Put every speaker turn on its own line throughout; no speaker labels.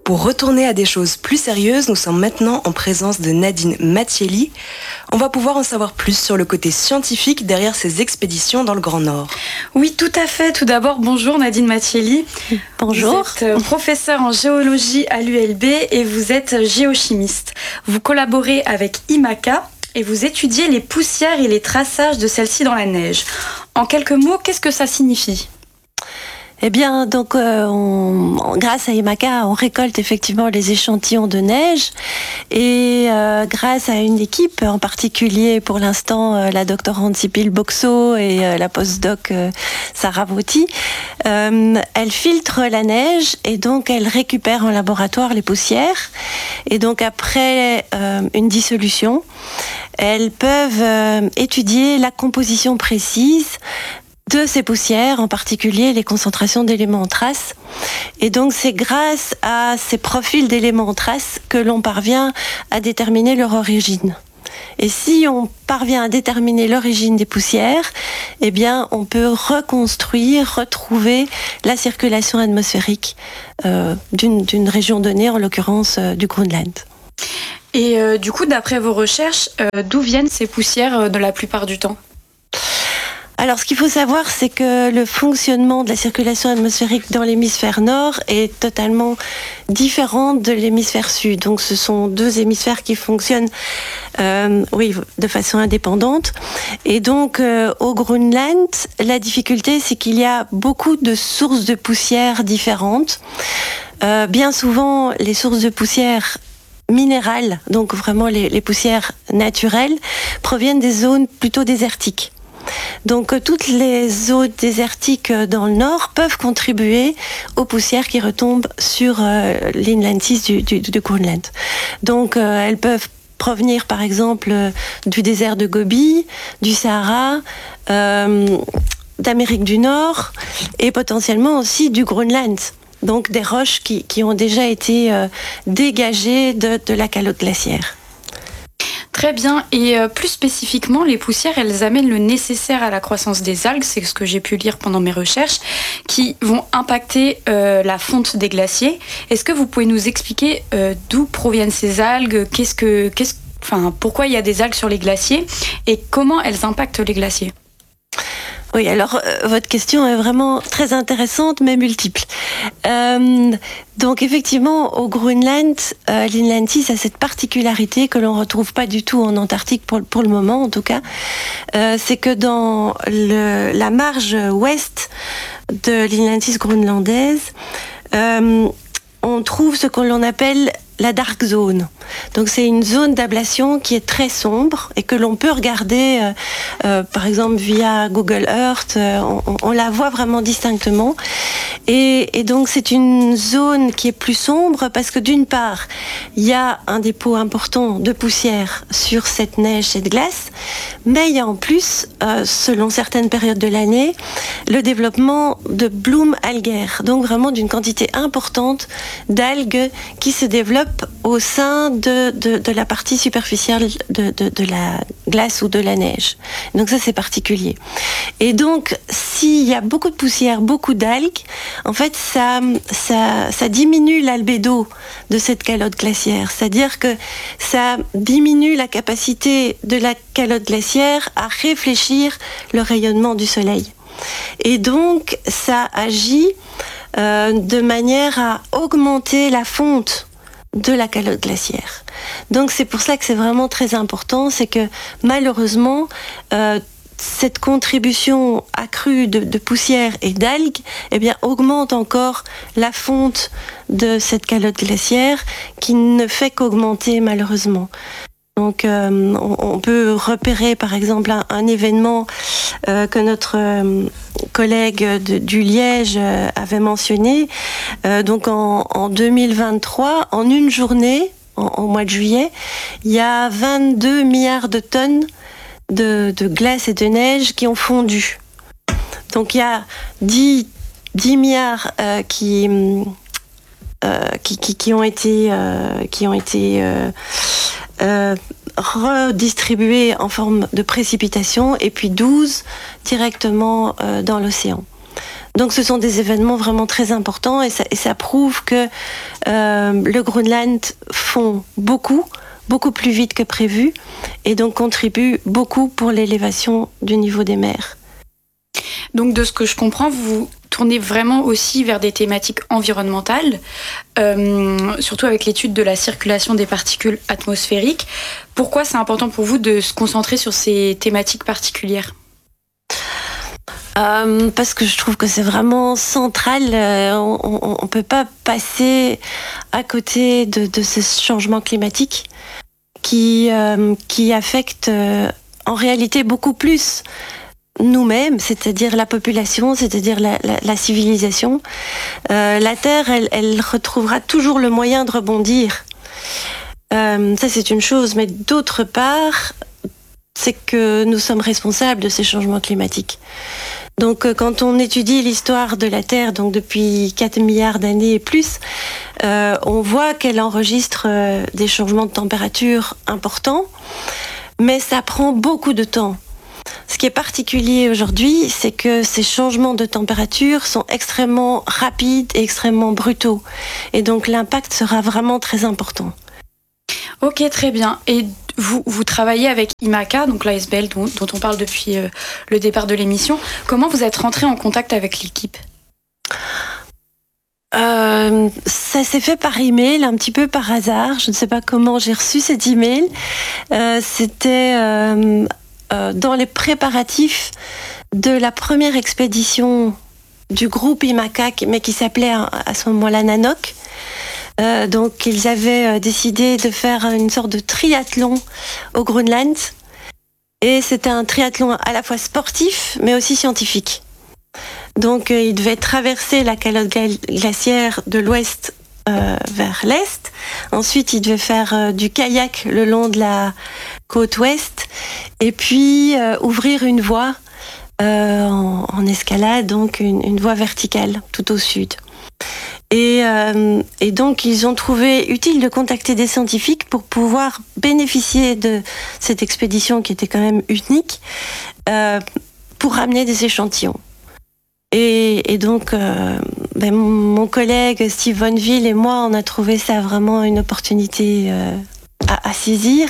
Pour retourner à des choses plus sérieuses, nous sommes maintenant en présence de Nadine Mattielli. On va pouvoir en savoir plus sur le côté scientifique derrière ces expéditions dans le Grand Nord.
Oui, tout à fait. Tout d'abord, bonjour Nadine Mattielli.
Bonjour.
Vous êtes professeure en géologie à l'ULB et vous êtes géochimiste. Vous collaborez avec IMACA et vous étudiez les poussières et les traçages de celles-ci dans la neige. En quelques mots, qu'est-ce que ça signifie ?
Eh bien, donc, grâce à IMACA, on récolte effectivement les échantillons de neige et grâce à une équipe, en particulier pour l'instant la doctorante Sipil Boxo et la postdoc Sarah Vauty, elle filtre la neige et donc elle récupère en laboratoire les poussières. Et donc après une dissolution, elles peuvent étudier la composition précise de ces poussières, en particulier les concentrations d'éléments en traces. Et donc c'est grâce à ces profils d'éléments en traces que l'on parvient à déterminer leur origine. Et si on parvient à déterminer l'origine des poussières, eh bien on peut retrouver la circulation atmosphérique d'une région donnée, en l'occurrence du Groenland.
Et du coup, d'après vos recherches, d'où viennent ces poussières de la plupart du temps ?
Alors, ce qu'il faut savoir, c'est que le fonctionnement de la circulation atmosphérique dans l'hémisphère nord est totalement différent de l'hémisphère sud. Donc, ce sont deux hémisphères qui fonctionnent, de façon indépendante. Et donc, au Groenland, la difficulté, c'est qu'il y a beaucoup de sources de poussière différentes. Bien souvent, les sources de poussière minérales, donc vraiment les poussières naturelles, proviennent des zones plutôt désertiques. Donc toutes les zones désertiques dans le nord peuvent contribuer aux poussières qui retombent sur l'inland sea du Groenland. Donc elles peuvent provenir par exemple du désert de Gobi, du Sahara, d'Amérique du Nord et potentiellement aussi du Groenland. Donc des roches qui ont déjà été dégagées de la calotte glaciaire.
Très bien. Et plus spécifiquement, les poussières, elles amènent le nécessaire à la croissance des algues, c'est ce que j'ai pu lire pendant mes recherches, qui vont impacter la fonte des glaciers. Est-ce que vous pouvez nous expliquer d'où proviennent ces algues, pourquoi il y a des algues sur les glaciers et comment elles impactent les glaciers ?
Oui, alors votre question est vraiment très intéressante, mais multiple. Donc effectivement, au Groenland, l'inland sea a cette particularité que l'on retrouve pas du tout en Antarctique pour le moment, en tout cas. C'est que dans la marge ouest de l'inland sea groenlandaise, on trouve ce que l'on appelle la dark zone. Donc c'est une zone d'ablation qui est très sombre et que l'on peut regarder par exemple via Google Earth, on la voit vraiment distinctement. Et donc c'est une zone qui est plus sombre parce que d'une part, il y a un dépôt important de poussière sur cette neige, cette glace, mais il y a en plus, selon certaines périodes de l'année, le développement de blooms algaires, donc vraiment d'une quantité importante d'algues qui se développent au sein de la partie superficielle de la glace ou de la neige. Donc ça, c'est particulier. Et donc, s'il y a beaucoup de poussière, beaucoup d'algues, en fait, ça diminue l'albédo de cette calotte glaciaire. C'est-à-dire que ça diminue la capacité de la calotte glaciaire à réfléchir le rayonnement du soleil. Et donc, ça agit de manière à augmenter la fonte de la calotte glaciaire. Donc c'est pour ça que c'est vraiment très important, c'est que malheureusement cette contribution accrue de poussière et d'algues augmente encore la fonte de cette calotte glaciaire qui ne fait qu'augmenter malheureusement. Donc on peut repérer par exemple un événement que notre collègue du Liège avait mentionné. Donc en 2023, en une journée, au mois de juillet, il y a 22 milliards de tonnes de glace et de neige qui ont fondu. Donc il y a 10 milliards qui ont été redistribués en forme de précipitation et puis 12 directement dans l'océan. Donc ce sont des événements vraiment très importants et ça prouve que le Groenland fond beaucoup plus vite que prévu et donc contribue beaucoup pour l'élévation du niveau des mers.
Donc de ce que je comprends, vous tournez vraiment aussi vers des thématiques environnementales, surtout avec l'étude de la circulation des particules atmosphériques. Pourquoi c'est important pour vous de se concentrer sur ces thématiques particulières ?
Parce que je trouve que c'est vraiment central. On ne peut pas passer à côté de ce changement climatique qui affecte en réalité beaucoup plus nous-mêmes, c'est-à-dire la population, c'est-à-dire la civilisation. La Terre, elle retrouvera toujours le moyen de rebondir. Ça, c'est une chose. Mais d'autre part, c'est que nous sommes responsables de ces changements climatiques. Donc, quand on étudie l'histoire de la Terre, donc depuis 4 milliards d'années et plus, on voit qu'elle enregistre des changements de température importants, mais ça prend beaucoup de temps. Ce qui est particulier aujourd'hui, c'est que ces changements de température sont extrêmement rapides et extrêmement brutaux. Et donc, l'impact sera vraiment très important.
Ok, très bien. Et vous travaillez avec IMACA, donc l'ASBL dont on parle depuis le départ de l'émission. Comment vous êtes rentré en contact avec l'équipe ?
Ça s'est fait par email, un petit peu par hasard. Je ne sais pas comment j'ai reçu cet email. C'était dans les préparatifs de la première expédition du groupe IMACA, mais qui s'appelait à ce moment-là NANOC. Donc ils avaient décidé de faire une sorte de triathlon au Groenland. Et c'était un triathlon à la fois sportif, mais aussi scientifique. Donc ils devaient traverser la calotte glaciaire de l'ouest vers l'est. Ensuite, ils devaient faire du kayak le long de la côte ouest. Et puis ouvrir une voie en escalade, donc une voie verticale tout au sud. Et donc, ils ont trouvé utile de contacter des scientifiques pour pouvoir bénéficier de cette expédition qui était quand même unique pour ramener des échantillons. Et donc, mon collègue Steve Vonville et moi, on a trouvé ça vraiment une opportunité à saisir.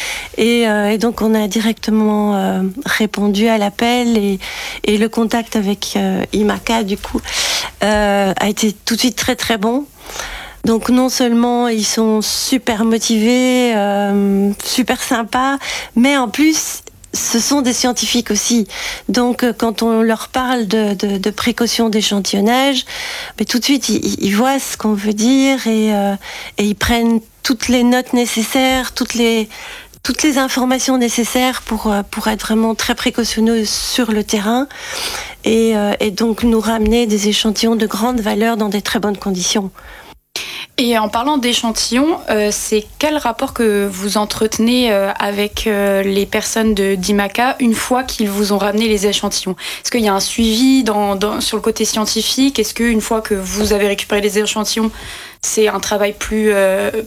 Et donc, on a directement répondu à l'appel et le contact avec IMACA, du coup, a été tout de suite très, très bon. Donc, non seulement ils sont super motivés, super sympas, mais en plus, ce sont des scientifiques aussi. Donc, quand on leur parle de précaution d'échantillonnage, mais tout de suite, ils voient ce qu'on veut dire et ils prennent toutes les notes nécessaires, toutes les informations nécessaires pour être vraiment très précautionneux sur le terrain et donc nous ramener des échantillons de grande valeur dans des très bonnes conditions.
Et en parlant d'échantillons, c'est quel rapport que vous entretenez avec les personnes d'IMACA une fois qu'ils vous ont ramené les échantillons ? Est-ce qu'il y a un suivi sur le côté scientifique ? Est-ce qu'une fois que vous avez récupéré les échantillons, c'est un travail plus personnel ?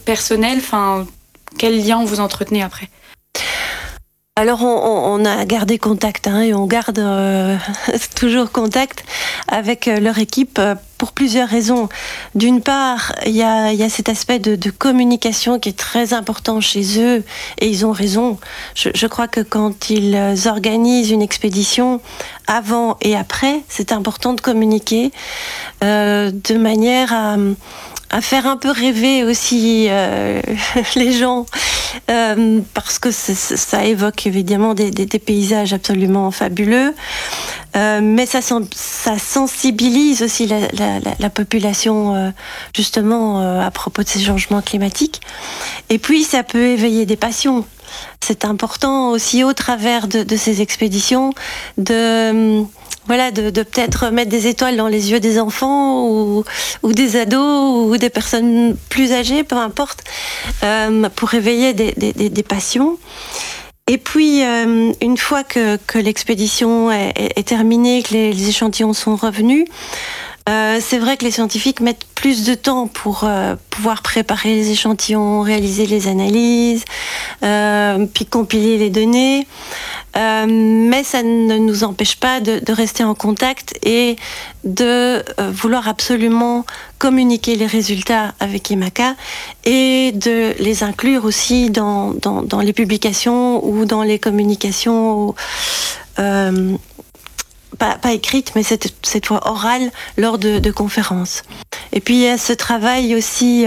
Enfin, quel lien vous entretenez après ?
Alors on a gardé contact et on garde toujours contact avec leur équipe pour plusieurs raisons. D'une part, il y a cet aspect de communication qui est très important chez eux et ils ont raison. Je crois que quand ils organisent une expédition avant et après, c'est important de communiquer de manière à faire un peu rêver aussi les gens parce que ça évoque évidemment des paysages absolument fabuleux, mais ça sensibilise aussi la population justement à propos de ces changements climatiques. Et puis ça peut éveiller des passions. C'est important aussi au travers de ces expéditions de peut-être mettre des étoiles dans les yeux des enfants ou des ados ou des personnes plus âgées, peu importe, pour éveiller des passions. Et puis, une fois que l'expédition est terminée, que les échantillons sont revenus, C'est vrai que les scientifiques mettent plus de temps pour pouvoir préparer les échantillons, réaliser les analyses, puis compiler les données. Mais ça ne nous empêche pas de rester en contact et de vouloir absolument communiquer les résultats avec IMACA et de les inclure aussi dans les publications ou dans les communications pas écrites, mais cette fois orales lors de conférences. Et puis il y a ce travail aussi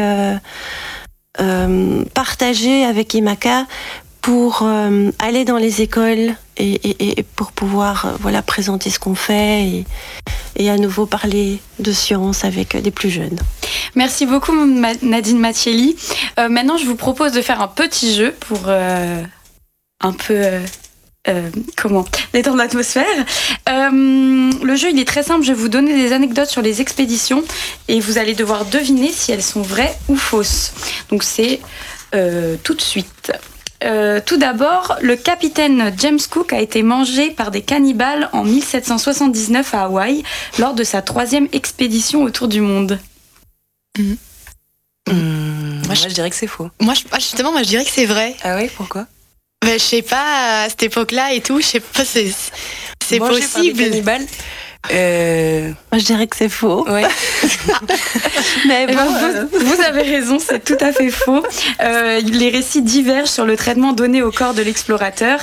partagé avec IMACA pour aller dans les écoles et pour pouvoir présenter ce qu'on fait et à nouveau parler de science avec des plus jeunes.
Merci beaucoup Nadine Mattielli. Maintenant je vous propose de faire un petit jeu pour un peu détendre l'atmosphère. Le jeu il est très simple, je vais vous donner des anecdotes sur les expéditions et vous allez devoir deviner si elles sont vraies ou fausses. Donc c'est tout de suite. Tout d'abord, le capitaine James Cook a été mangé par des cannibales en 1779 à Hawaï lors de sa 3e expédition autour du monde.
Moi, je dirais que c'est faux.
Moi, je dirais que c'est vrai.
Ah oui, pourquoi ?
Je sais pas, à cette époque-là et tout, je sais pas, c'est
mangé
possible.
Par des cannibales.
Moi, je dirais que c'est faux.
Ouais.
Mais bon,
vous avez raison, c'est tout à fait faux. Les récits divergent sur le traitement donné au corps de l'explorateur.